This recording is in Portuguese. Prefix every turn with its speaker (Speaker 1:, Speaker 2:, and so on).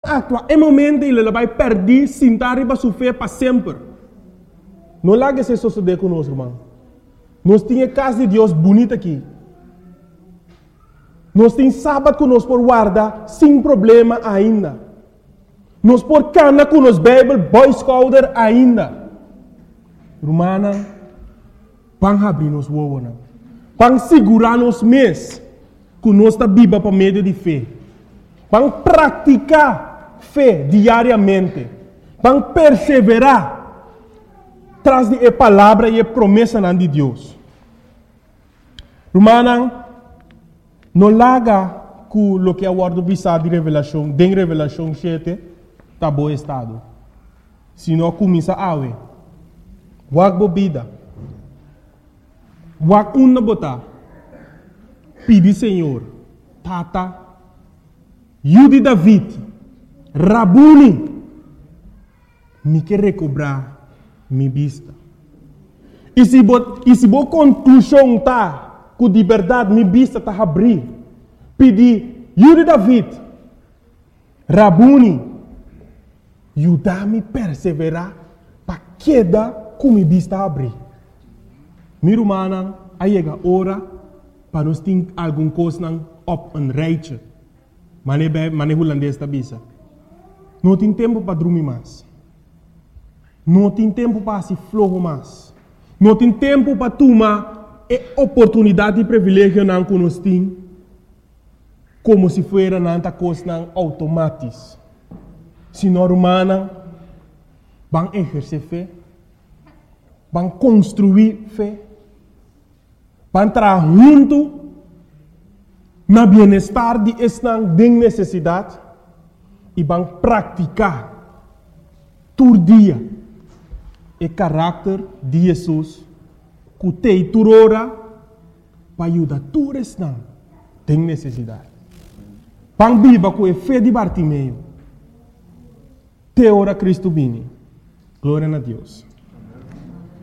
Speaker 1: actua é momento ele vai perder sentar riba sua fé para sempre. Não larga se suceder conosco, irmão. Nós temos casa de Deus bonita aqui. Nós temos sábado que nós por guardar sem problema ainda. Nós por cana com nos Bible Boy Scouter ainda. Romana, vamos abrir nos olhos. Vamos segurar nos mês que nós está viva por meio de fé. Vamos praticar fé diariamente. Vamos perseverar traz de palavra e promessa de Deus. Romana, não larga com o que é o ordem de revelação, de revelação 7, está bom estado. Se não começa a ver, wag bobida, wag uma botar, pedi Senhor, tata, Yudi David, Rabuni, me quer recobrar mi vista. E se bo conclusão tá, que de verdade mi vista tá abrir, pedi Yudi David, Rabuni, ajudar-me perseverar para queda com mi vista abrir. Mi romana, aí chega a hora para nós ter alguma coisa op een rijtje. Mane holandês da bisa. Não tem tempo para dormir mais. Não tem tempo para se flojo mais. Não tem tempo para tomar a oportunidade e privilégio que nós temos como se fosse nanta coisa automática. Se não humana, vão exercer fé, vão construir fé, vão trabalhar junto na bem-estar de esta necessidade e vão praticar todo dia o caráter de Jesus que tem turora para ajudar todos que têm necessidade. Vão viver com a fé de Bartimeu. Te ora Cristo bene. Glória a Deus.